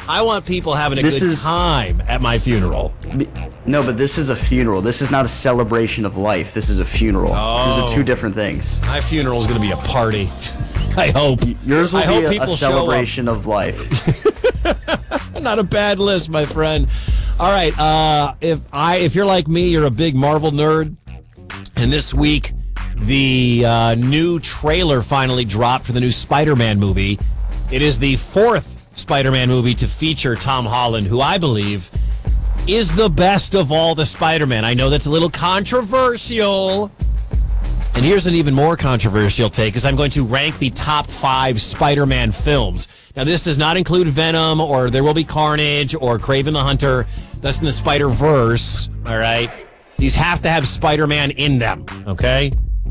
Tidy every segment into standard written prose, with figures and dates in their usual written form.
I want people having a good time at my funeral. No, but this is a funeral. This is not a celebration of life. This is a funeral. Oh. Those are two different things. My funeral is going to be a party. I hope. Yours will be a celebration of life. Not a bad list, my friend. All right. If you're like me, you're a big Marvel nerd. And this week, the new trailer finally dropped for the new Spider-Man movie. It is the fourth Spider-Man movie to feature Tom Holland, who I believe is the best of all the Spider-Man. I know that's a little controversial. And here's an even more controversial take, is I'm going to rank the top 5 Spider-Man films. Now, this does not include Venom or There Will Be Carnage or Kraven the Hunter. That's in the Spider-Verse, all right? These have to have Spider-Man in them, okay?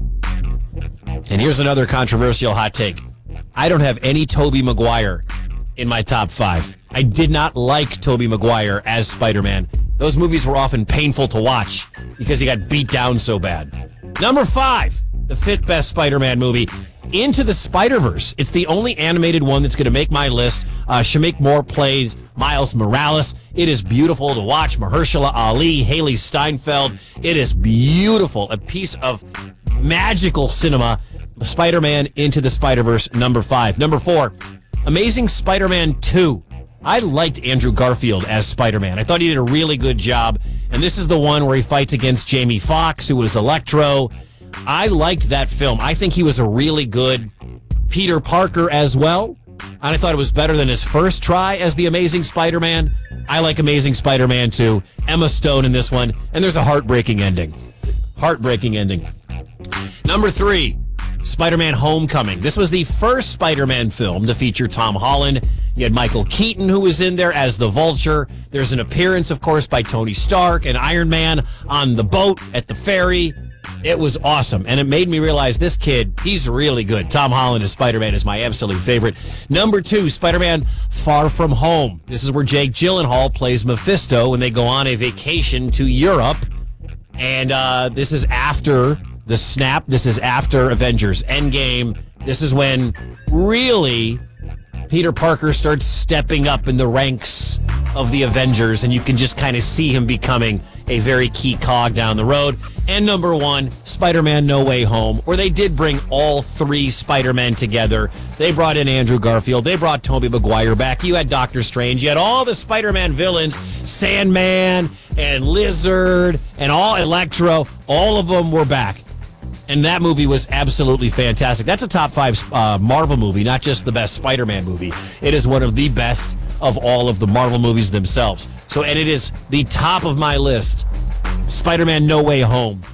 And here's another controversial hot take. I don't have any Tobey Maguire in my top 5. I did not like Tobey Maguire as Spider-Man. Those movies were often painful to watch because he got beat down so bad. Number 5, the 5th best Spider-Man movie, Into the Spider-Verse. It's the only animated one that's going to make my list. Shamik Moore plays Miles Morales. It is beautiful to watch. Mahershala Ali, Haley Steinfeld. It is beautiful. A piece of magical cinema. Spider-Man Into the Spider-Verse, number 5. Number 4, Amazing Spider-Man 2. I liked Andrew Garfield as Spider-Man. I thought he did a really good job. And this is the one where he fights against Jamie Foxx, who was Electro. I liked that film. I think he was a really good Peter Parker as well. And I thought it was better than his first try as the Amazing Spider-Man. I like Amazing Spider-Man 2. Emma Stone in this one. And there's a heartbreaking ending. Heartbreaking ending. Number 3. Spider-Man Homecoming. This was the first Spider-Man film to feature Tom Holland. You had Michael Keaton, who was in there as the Vulture. There's an appearance, of course, by Tony Stark and Iron Man on the boat at the ferry. It was awesome, and it made me realize this kid, he's really good. Tom Holland as Spider-Man is my absolute favorite. Number 2, Spider-Man Far From Home. This is where Jake Gyllenhaal plays Mephisto when they go on a vacation to Europe. And this is after the snap. This is after Avengers Endgame. This is when really Peter Parker starts stepping up in the ranks of the Avengers, and you can just kind of see him becoming a very key cog down the road. And number 1, Spider-Man No Way Home, where they did bring all 3 Spider-Men together. They brought in Andrew Garfield. They brought Tobey Maguire back. You had Doctor Strange. You had all the Spider-Man villains, Sandman and Lizard and all Electro. All of them were back. And that movie was absolutely fantastic. That's a top 5 Marvel movie, not just the best Spider-Man movie. It is one of the best of all of the Marvel movies themselves. So, and it is the top of my list. Spider-Man No Way Home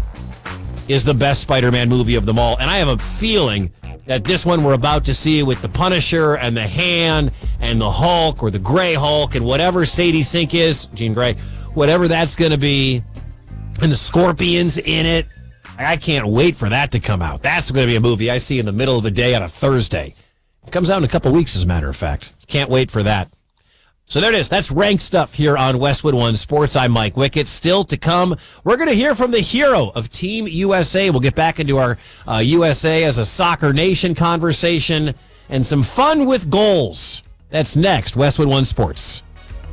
is the best Spider-Man movie of them all. And I have a feeling that this one we're about to see with the Punisher and the Hand and the Hulk or the Gray Hulk and whatever Sadie Sink is, Jean Grey, whatever that's going to be, and the Scorpions in it. I can't wait for that to come out. That's going to be a movie I see in the middle of the day on a Thursday. It comes out in a couple weeks, as a matter of fact. Can't wait for that. So there it is. That's ranked stuff here on Westwood One Sports. I'm Mike Wickett. Still to come, we're going to hear from the hero of Team USA. We'll get back into our USA as a soccer nation conversation and some fun with goals. That's next, Westwood One Sports.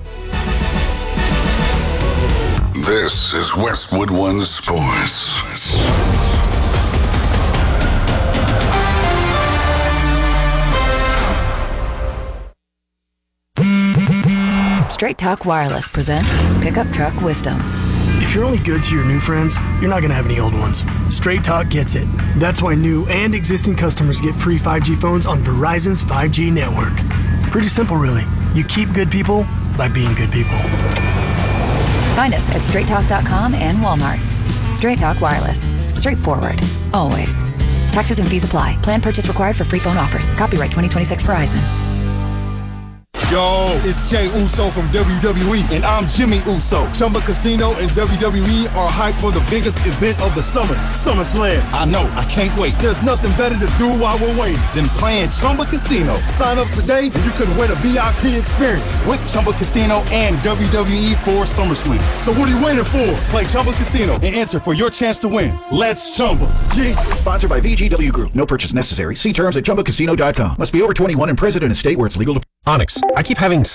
This is Westwood One Sports. Straight Talk Wireless presents Pickup Truck Wisdom. If you're only good to your new friends, you're not going to have any old ones. Straight Talk gets it. That's why new and existing customers get free 5G phones on Verizon's 5G network. Pretty simple, really. You keep good people by being good people. Find us at straighttalk.com and Walmart. Straight Talk Wireless. Straightforward. Always. Taxes and fees apply. Plan purchase required for free phone offers. Copyright 2026 Verizon. Yo, it's Jay Uso from WWE, and I'm Jimmy Uso. Chumba Casino and WWE are hyped for the biggest event of the summer, SummerSlam. I know, I can't wait. There's nothing better to do while we're waiting than playing Chumba Casino. Sign up today and you could win a VIP experience with Chumba Casino and WWE for SummerSlam. So what are you waiting for? Play Chumba Casino and enter for your chance to win. Let's Chumba. Yeah. Sponsored by VGW Group. No purchase necessary. See terms at ChumbaCasino.com. Must be over 21 and present in a state where it's legal to... Onyx, I keep having